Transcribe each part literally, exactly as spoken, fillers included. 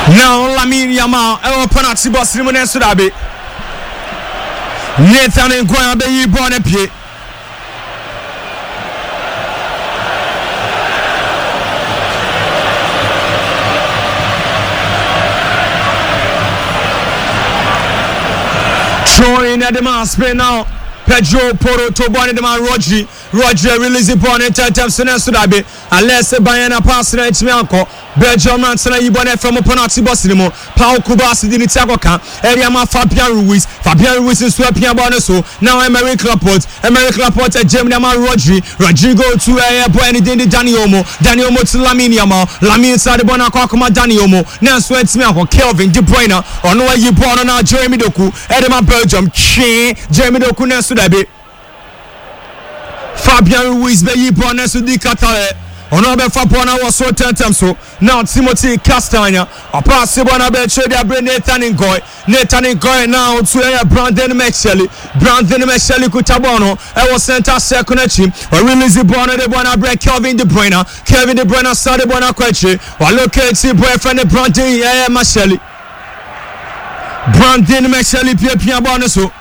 Now Lamine Yamal e penalty box ni mo na so da be Nathan Nkwan be yi ball na pie Showing at the man spin now Pedro Porro to ball in the man Rodri Rodri release the ball in ten times so da be unless Bayern pass na etimi anko Belgium man sana yi ball from penalty box ni mo Pau Kubasi di ni tiago kan area ma Fabian Ruiz Fabian Ruiz so apia ball no so now Emerick Laporte Emerick Laporte Germany man Rodri Rodrigo to eh boy ni den Dani Olmo Dani Olmo to Lamine Yamal Lamine sa de ball na kwa kuma Dani Olmo na so etimi anko Kevin De Bruyne ono wa yi ball na Jeremy Doku e de man Belgium chi Jeremy Doku na so da be Fabian Ruiz be yi ball na so di Qatar ono be fa ball na was so ten times so now Timothy Castagna a pass ball na be trade ya Nathan Ngoy Nathan Ngoy now to ya Brandon McShelly Brandon McShelly ku tabono e was center second team or release the ball na the ball na break Kevin De Bruyne Kevin De Bruyne start the ball na kwachi wa locate boyfriend Brandon ya McShelly Brandon McShelly pia pia ball na so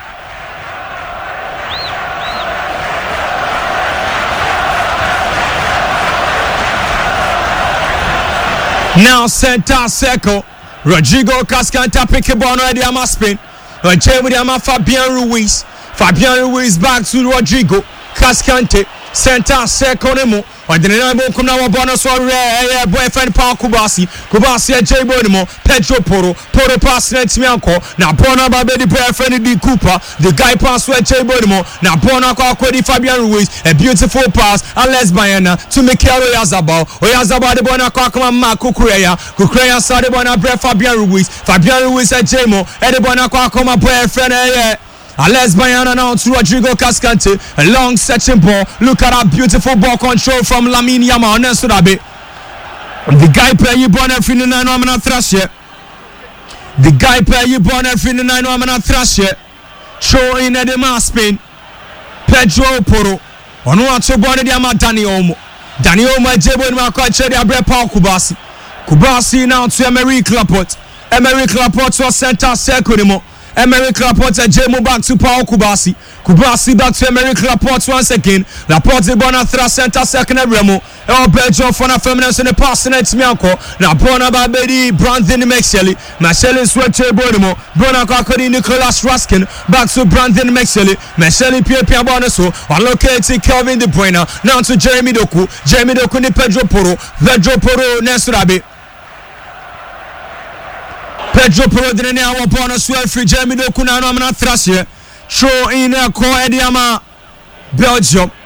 Now center circle Rodrigo Cascanta pick a ball already am spin and Jeremy am Fabian Ruiz Fabian Ruiz back to Rodrigo Cascante center circle nemo and the name come now bonus so rare boyfriend Paul Kubasi Kubasi J Bonimo Pedro Porro Porro pass net me anko na bona ba be the boyfriend di Cooper the guy pass where J Bonimo na bona kwa kwa di Fabian Ruiz a beautiful pass unless Bayana to Mikel Oyarzabal Oyarzabal the bona kwa kuma ma Kukureya Kukureya sa the bona bre Fabian Ruiz Fabian Ruiz a Jmo e the bona kwa kuma boyfriend eh Alex Bayana now to Rodrigo Cascante a long searching ball look at that beautiful ball control from Lamine Yamal next to that bit the guy play you born every nine I'm not thrash yet the guy play you born every nine I'm not thrash yet show in the man spin Pedro Porro on one to born the ama Dani Olmo Dani Olmo Jebo in my country they are Paul Kubasi Kubasi now to Emerick Laporte Emerick Laporte to center circle Emerick Laporte Jemo back to Paul Kubasi Kubasi back to Emerick Laporte once again Laporte the bona thra center second Remo El Belgium for na feminine in the pass net me anko na bona ba bedi Brandon McShelly McShelly sweat to Bonimo bona kakodi Nicolas Raskin back to Brandon McShelly McShelly pia pia bona so allocate Kevin De Bruyne now to Jeremy Doku Jeremy Doku ni Pedro Porro Pedro Porro next to Rabi Pedro Porro de ne awo bonus well free Jeremy Doku na no am na thrash here show in a co Ediama Belgium